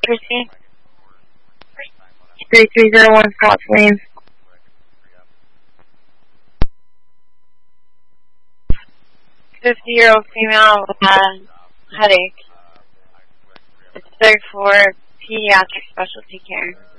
Christy. 3301 Scott Lane. 50-year-old female with a headache. It's there for pediatric specialty care.